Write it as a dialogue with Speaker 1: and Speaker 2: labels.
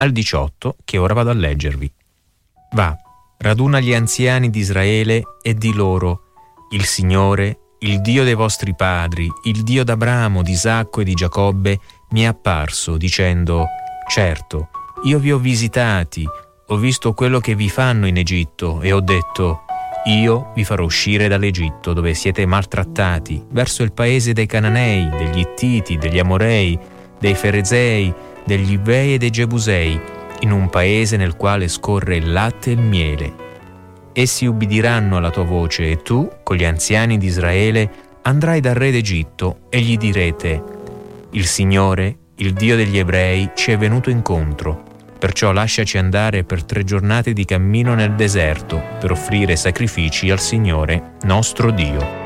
Speaker 1: al 18, che ora vado a leggervi. Va, raduna gli anziani di Israele e di loro: il Signore, il Dio dei vostri padri, il Dio d'Abramo, di Isacco e di Giacobbe, mi è apparso dicendo: certo, io vi ho visitati, ho visto quello che vi fanno in Egitto e ho detto: io vi farò uscire dall'Egitto dove siete maltrattati, verso il paese dei Cananei, degli Ittiti, degli Amorei, dei Ferezei, degli Ivei e dei Gebusei, in un paese nel quale scorre il latte e il miele. Essi ubbidiranno alla tua voce e tu, con gli anziani di Israele, andrai dal re d'Egitto e gli direte: il Signore, il Dio degli Ebrei, ci è venuto incontro. Perciò lasciaci andare per 3 giornate di cammino nel deserto per offrire sacrifici al Signore nostro Dio.